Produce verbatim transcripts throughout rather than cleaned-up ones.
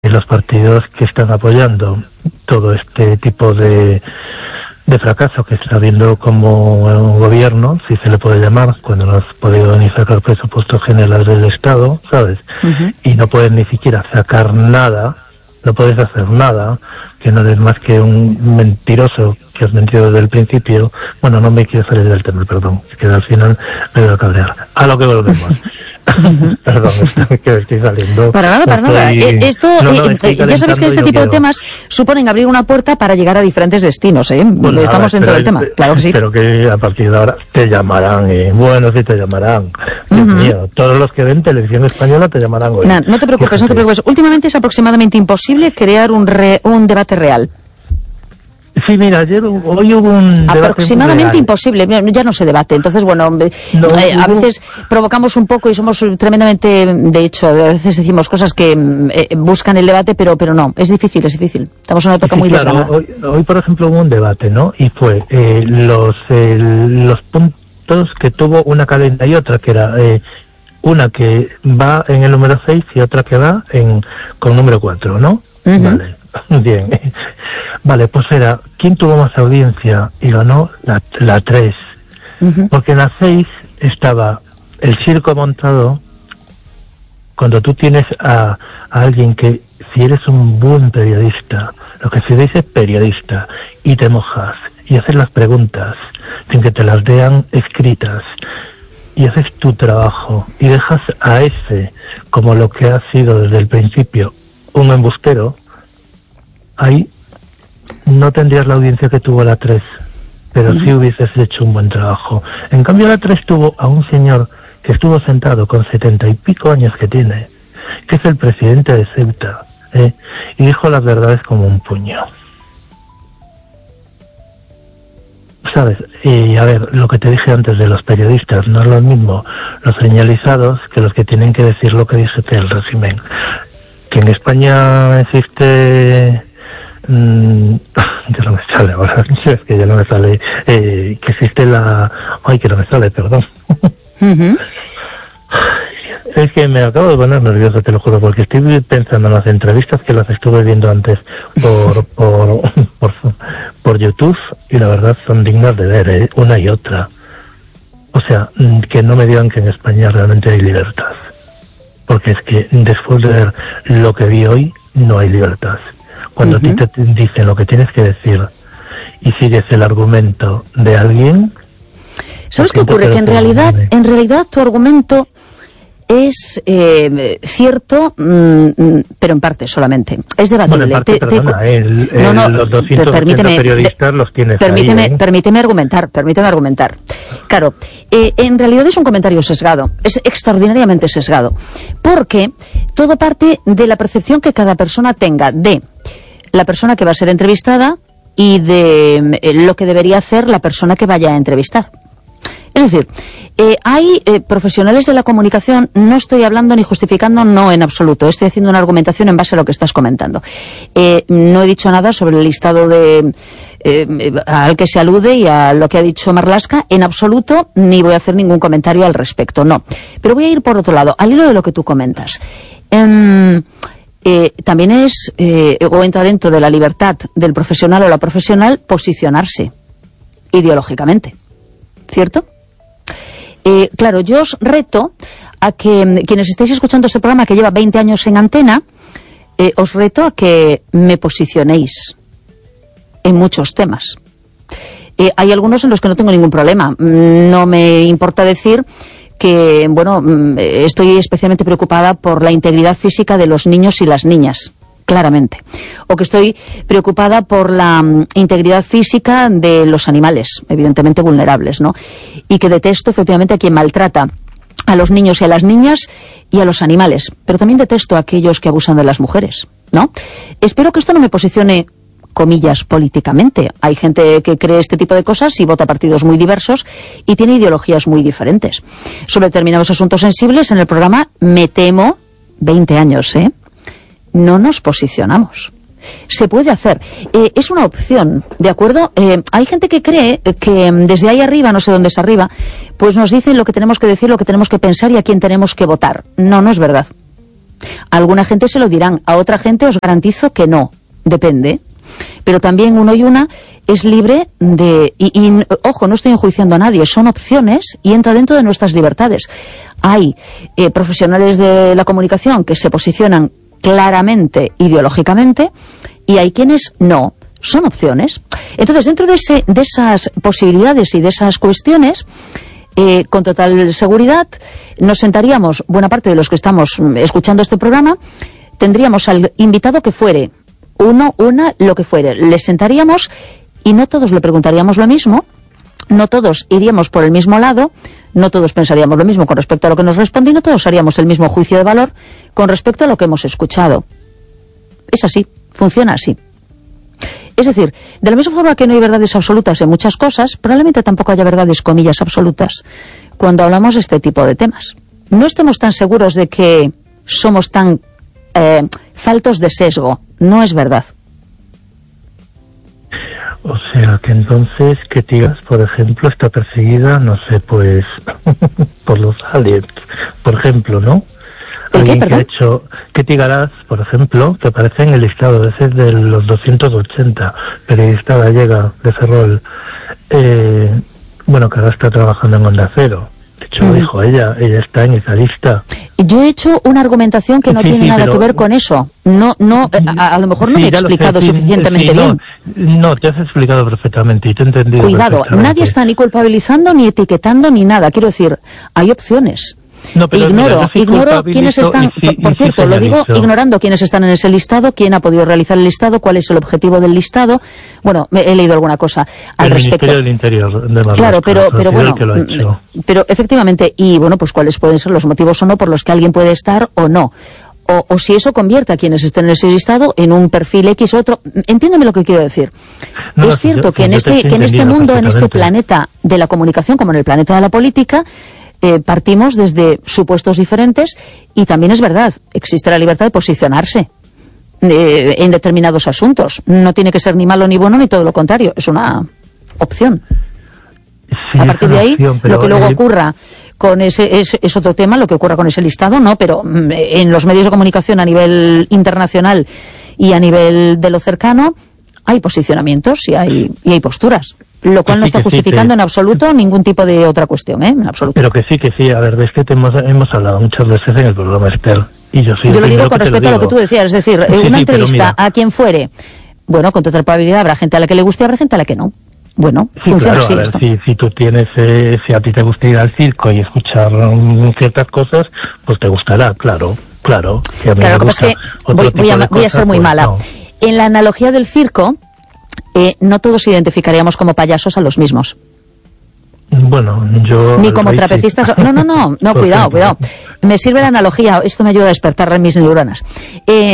los partidos que están apoyando todo este tipo de, de fracaso que está habiendo como un gobierno, si se le puede llamar, cuando no has podido ni sacar presupuestos generales del Estado, ¿sabes? Uh-huh. Y no puedes ni siquiera sacar nada, no puedes hacer nada, que no eres más que un mentiroso que has mentido desde el principio. Bueno, no me quiero salir del tema, perdón, es que al final me voy a cabrear. A lo que volvemos. Perdón, estoy, que estoy saliendo. Para nada, para nada. Eh, esto, no, no, eh, ya sabes que este tipo quiero. de temas suponen abrir una puerta para llegar a diferentes destinos, ¿eh? Bueno, estamos ver, dentro del tema, claro que sí. Espero que a partir de ahora te llamarán, y bueno, sí te llamarán. Dios uh-huh. mío, todos los que ven televisión española te llamarán hoy. Nah, no te preocupes, Fíjate. no te preocupes. Últimamente es aproximadamente imposible crear un, re, un debate real. Sí, mira, ayer hoy hubo un aproximadamente imposible, ya no se debate, entonces bueno, no, eh, a veces provocamos un poco y somos tremendamente, de hecho, a veces decimos cosas que eh, buscan el debate, pero pero no, es difícil, es difícil, estamos en una época sí, muy claro, desganada. Hoy, hoy, por ejemplo, hubo un debate, ¿no? Y fue eh, los eh, los puntos que tuvo una cadena y otra, que era eh, una que va en el número seis y otra que va en con número cuatro, ¿no? Uh-huh. Vale. Bien, vale, pues era ¿quién tuvo más audiencia? Y ganó la, la tres, uh-huh. porque en la seis estaba el circo montado. Cuando tú tienes a, a alguien que, si eres un buen periodista, lo que se dice periodista, y te mojas y haces las preguntas sin que te las vean escritas y haces tu trabajo y dejas a ese como lo que ha sido desde el principio un embustero, ahí no tendrías la audiencia que tuvo la tres, pero sí hubieses hecho un buen trabajo. En cambio la tres tuvo a un señor que estuvo sentado con setenta y pico años que tiene, que es el presidente de Ceuta, ¿eh? y dijo las verdades como un puño. ¿Sabes? Y a ver, lo que te dije antes de los periodistas, no es lo mismo los señalizados que los que tienen que decir lo que dice el régimen. Que en España existe... Mm, ya no me sale ahora, es que ya no me sale, eh, que existe la... Ay, que no me sale, perdón. Uh-huh. Es que me acabo de poner nervioso, te lo juro, porque estoy pensando en las entrevistas que las estuve viendo antes por por, por, por YouTube, y la verdad son dignas de ver, ¿eh? Una y otra. O sea, que no me digan que en España realmente hay libertad. Porque es que después de ver lo que vi hoy, no hay libertad. Cuando uh-huh. a ti te dicen lo que tienes que decir y sigues el argumento de alguien... ¿Sabes qué ocurre? Que en realidad, en realidad tu argumento es eh, cierto, mmm, pero en parte solamente. Es debatible. Bueno, en parte, te, perdona, te... El, el, no, no, los doscientos permíteme, periodistas los tienes permíteme, ahí, ¿eh? Permíteme argumentar, permíteme argumentar. Claro, eh, en realidad es un comentario sesgado, es extraordinariamente sesgado, porque todo parte de la percepción que cada persona tenga de la persona que va a ser entrevistada y de eh, lo que debería hacer la persona que vaya a entrevistar. Es decir, eh, hay eh, profesionales de la comunicación, no estoy hablando ni justificando, no en absoluto, estoy haciendo una argumentación en base a lo que estás comentando. Eh, no he dicho nada sobre el listado de eh, al que se alude y a lo que ha dicho Marlaska, en absoluto, ni voy a hacer ningún comentario al respecto, no. Pero voy a ir por otro lado, al hilo de lo que tú comentas. Eh, eh, también es, eh, o entra dentro de la libertad del profesional o la profesional, posicionarse ideológicamente, ¿cierto? Eh, claro, yo os reto a que quienes estéis escuchando este programa que lleva veinte años en antena, eh, os reto a que me posicionéis en muchos temas. Eh, hay algunos en los que no tengo ningún problema. No me importa decir que, bueno, estoy especialmente preocupada por la integridad física de los niños y las niñas, claramente. O que estoy preocupada por la um, integridad física de los animales, evidentemente vulnerables, ¿no? Y que detesto efectivamente a quien maltrata a los niños y a las niñas y a los animales. Pero también detesto a aquellos que abusan de las mujeres, ¿no? Espero que esto no me posicione, comillas, políticamente. Hay gente que cree este tipo de cosas y vota partidos muy diversos y tiene ideologías muy diferentes. Sobre determinados asuntos sensibles en el programa, me temo, veinte años, ¿eh? No nos posicionamos. Se puede hacer. Eh, es una opción, ¿de acuerdo? Eh, hay gente que cree que desde ahí arriba, no sé dónde es arriba, pues nos dicen lo que tenemos que decir, lo que tenemos que pensar y a quién tenemos que votar. No, no es verdad. A alguna gente se lo dirán, a otra gente os garantizo que no, depende. Pero también uno y una es libre de... Y, y ojo, no estoy enjuiciando a nadie, son opciones y entra dentro de nuestras libertades. Hay eh, profesionales de la comunicación que se posicionan claramente ideológicamente y hay quienes no, son opciones. Entonces, dentro de, ese, de esas posibilidades y de esas cuestiones, eh, con total seguridad, nos sentaríamos, buena parte de los que estamos escuchando este programa, tendríamos al invitado que fuere, uno, una, lo que fuere, le sentaríamos y no todos le preguntaríamos lo mismo, no todos iríamos por el mismo lado, no todos pensaríamos lo mismo con respecto a lo que nos responde y no todos haríamos el mismo juicio de valor con respecto a lo que hemos escuchado. Es así, funciona así. Es decir, de la misma forma que no hay verdades absolutas en muchas cosas, probablemente tampoco haya verdades, comillas, absolutas cuando hablamos de este tipo de temas. No estemos tan seguros de que somos tan eh, faltos de sesgo. No es verdad. O sea, que entonces que Tigas, por ejemplo, está perseguida, no sé, pues, por los aliens, por ejemplo, ¿no? Alguien qué, que ha hecho, que Tigaraz, por ejemplo, que aparece en el listado ese de los doscientos ochenta, periodista gallega de Ferrol, eh, bueno, que ahora está trabajando en Onda Cero. De hecho, lo dijo ella, ella está en esa lista. Yo he hecho una argumentación que no sí, tiene sí, nada pero, que ver con eso. No, no, a, a lo mejor no sí, me he explicado sé, sí, suficientemente sí, bien. No, no, te has explicado perfectamente y te he entendido. Cuidado, nadie está ni culpabilizando, ni etiquetando, ni nada. Quiero decir, hay opciones. No, pero ignoro, mira, sí ignoro quiénes están, sí, por cierto, sí lo digo ignorando quiénes están en ese listado, quién ha podido realizar el listado, cuál es el objetivo del listado. Bueno, me, he leído alguna cosa al el respecto. El Ministerio del Interior de Marruecos, claro, pero, pero bueno, que lo ha hecho. Pero efectivamente, y bueno, pues cuáles pueden ser los motivos o no por los que alguien puede estar o no. O, o si eso convierte a quienes estén en ese listado en un perfil X o otro. Entiéndeme lo que quiero decir. No, es cierto yo, que, en este, que en este mundo, en este planeta de la comunicación, como en el planeta de la política, Eh, partimos desde supuestos diferentes y también es verdad, existe la libertad de posicionarse eh, en determinados asuntos. No tiene que ser ni malo ni bueno ni todo lo contrario, es una opción. Sí, a partir de ahí, opción, lo que luego eh... ocurra con ese es, es otro tema, lo que ocurra con ese listado, no, pero en los medios de comunicación a nivel internacional y a nivel de lo cercano hay posicionamientos y hay, y hay posturas. Lo cual no está justificando sí, en absoluto ningún tipo de otra cuestión, ¿eh? En absoluto. Pero que sí, que sí. A ver, es que te hemos, hemos hablado muchas veces en el programa, Esther. Y yo, sí yo lo digo con respecto a lo que tú decías. Es decir, sí, una sí, entrevista a quien fuere, bueno, con total probabilidad habrá gente a la que le guste y habrá gente a la que no. Bueno, sí, funciona claro, así a ver, esto. Si, si tú tienes, eh, si a ti te gusta ir al circo y escuchar um, ciertas cosas, pues te gustará, claro, claro. Que a mí claro, me lo que pasa es que voy, voy, a, voy cosas, a ser muy pues, mala. No. En la analogía del circo, Eh, no todos identificaríamos como payasos a los mismos. Bueno, yo... Ni como trapecistas... Sí. No, no, no, no, cuidado, cuidado. Me sirve la analogía, esto me ayuda a despertar mis neuronas. Eh,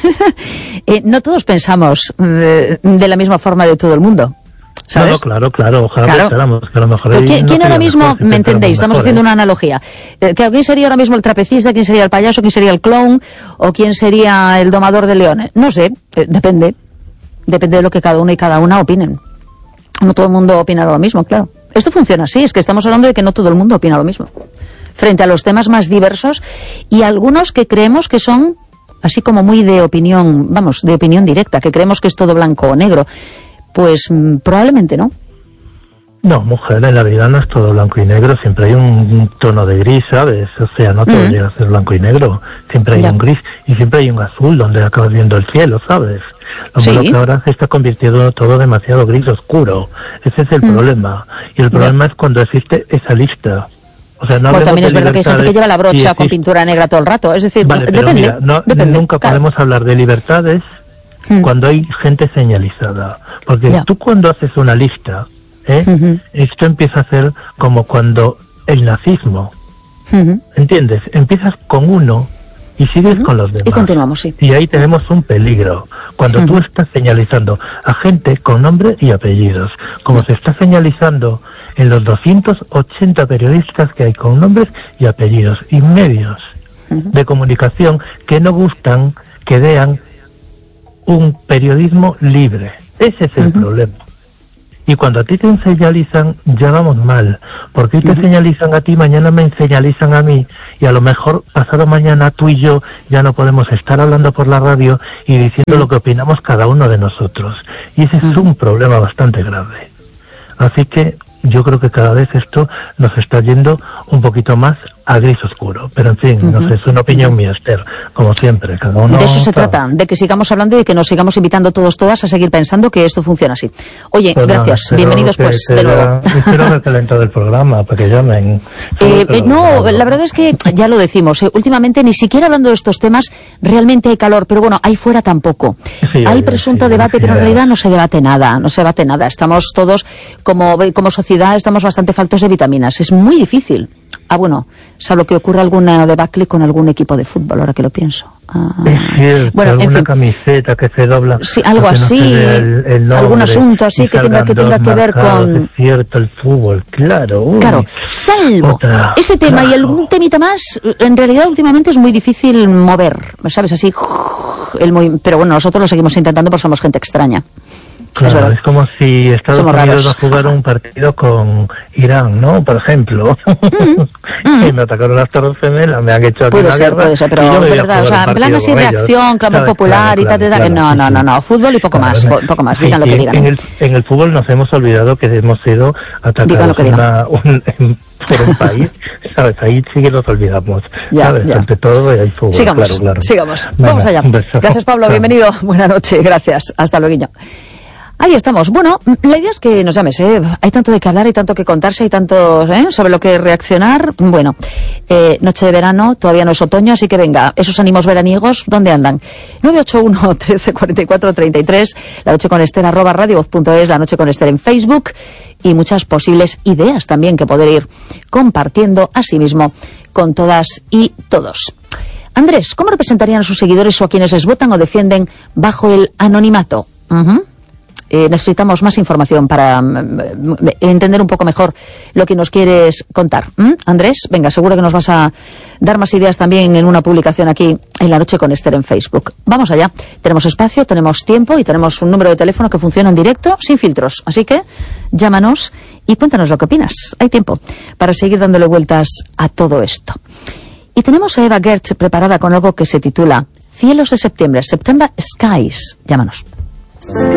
eh, no todos pensamos eh, de la misma forma de todo el mundo, ¿sabes? No, no, claro, claro, ojalá claro. pensáramos que a lo mejor... ¿Quién, no ¿quién ahora mismo, mejor, si me entendéis, estamos mejor, haciendo ¿eh? una analogía? Eh, ¿Quién sería ahora mismo el trapecista, quién sería el payaso, quién sería el clown o quién sería el domador de leones? No sé, eh, depende. Depende de lo que cada uno y cada una opinen. No todo el mundo opina lo mismo, claro. Esto funciona así, es que estamos hablando de que no todo el mundo opina lo mismo. Frente a los temas más diversos y algunos que creemos que son así como muy de opinión, vamos, de opinión directa, que creemos que es todo blanco o negro. Pues mmm, probablemente no. No, mujer, en la vida no es todo blanco y negro, siempre hay un tono de gris, ¿sabes? O sea, no todo mm. llega a ser blanco y negro, siempre hay ya. un gris y siempre hay un azul donde acabas viendo el cielo, ¿sabes? Lo sí. malo que ahora se está convirtiendo todo demasiado gris oscuro, ese es el mm. problema. Y el problema ya. es cuando existe esa lista. O sea, no bueno, también es verdad que hay gente que lleva la brocha sí, con sí. pintura negra todo el rato, es decir, vale, pero depende, mira, no, depende. Nunca claro. podemos hablar de libertades mm. cuando hay gente señalizada, porque ya. tú cuando haces una lista, ¿Eh? Uh-huh. esto empieza a ser como cuando el nazismo, uh-huh. ¿entiendes? Empiezas con uno y sigues uh-huh. con los demás. Y continuamos, sí. Y ahí tenemos un peligro, cuando uh-huh. tú estás señalizando a gente con nombre y apellidos, como se está señalizando en los doscientos ochenta periodistas que hay con nombres y apellidos, y medios uh-huh. de comunicación que no gustan que vean un periodismo libre. Ese es el uh-huh. problema. Y cuando a ti te señalizan, ya vamos mal, porque hoy te uh-huh. señalizan a ti, mañana me señalizan a mí, y a lo mejor pasado mañana tú y yo ya no podemos estar hablando por la radio y diciendo uh-huh. lo que opinamos cada uno de nosotros. Y ese uh-huh. es un problema bastante grave. Así que yo creo que cada vez esto nos está yendo un poquito más a gris oscuro. Pero en fin, uh-huh. no sé, es una opinión mía, Esther, como siempre. Cada uno, de eso se claro. trata, de que sigamos hablando y de que nos sigamos invitando todos, todas a seguir pensando que esto funciona así. Oye, pues gracias, nada, bienvenidos pues, de nuevo. Espero ver talento del programa, para que llamen. Eh, eh, no, la verdad es que ya lo decimos, eh, últimamente ni siquiera hablando de estos temas realmente hay calor, pero bueno, ahí fuera tampoco. Sí, hay presunto sí, debate, sí, pero en realidad no se debate nada, no se debate nada. Estamos todos, como, como sociedad, estamos bastante faltos de vitaminas. Es muy difícil. Ah, bueno, salvo que ocurra alguna debacle con algún equipo de fútbol, ahora que lo pienso. Ah, es cierto, bueno, alguna en fin, camiseta que se dobla. Sí, algo así, no el, el nombre, algún asunto así que tenga que tenga que ver con... Es cierto, el fútbol, claro. Uy, claro, salvo otra, ese tema claro. y algún temita más, en realidad últimamente es muy difícil mover, ¿sabes? Así, el muy, pero bueno, nosotros lo seguimos intentando porque somos gente extraña. Claro, es, es como si Estados Somos Unidos raros. va a jugar un partido con Irán, ¿no? Por ejemplo. Mm. y me atacaron las Torres Gemelas, me han hecho aquí puede una ser, guerra. Puede ser, pero de verdad, o sea, en plan así reacción, clamor popular claro, y tal, claro, tal, claro, no, no, no, no, fútbol y poco claro, más, poco más, sí, digan lo que digan. En el, en el fútbol nos hemos olvidado que hemos sido atacados una, un, en, por un país, ¿sabes? Ahí sí que nos olvidamos, ya, ¿sabes? Ya. Ante todo hay fútbol, sigamos, claro, claro. Sigamos, Venga, vamos allá. Gracias, Pablo, bienvenido, buena noche, gracias, hasta luego. Ahí estamos. Bueno, la idea es que nos llames, ¿eh? Hay tanto de qué hablar, hay tanto que contarse, hay tanto ¿eh? sobre lo que reaccionar. Bueno, eh, noche de verano, todavía no es otoño, así que venga, esos ánimos veraniegos, ¿dónde andan? nueve ocho uno, trece, cuarenta y cuatro, treinta y tres, la noche con Esther, arroba radiovoz punto es, la noche con Esther en Facebook, y muchas posibles ideas también que poder ir compartiendo a sí mismo con todas y todos. Andrés, ¿cómo representarían a sus seguidores o a quienes les votan o defienden bajo el anonimato? Uh-huh. Eh, necesitamos más información para um, entender un poco mejor lo que nos quieres contar. ¿Mm? Andrés, venga, seguro que nos vas a dar más ideas también en una publicación aquí en La Noche con Esther en Facebook. Vamos allá. Tenemos espacio, tenemos tiempo y tenemos un número de teléfono que funciona en directo, sin filtros. Así que llámanos y cuéntanos lo que opinas. Hay tiempo para seguir dándole vueltas a todo esto. Y tenemos a Eva Gertz preparada con algo que se titula Cielos de septiembre, September Skies. Llámanos.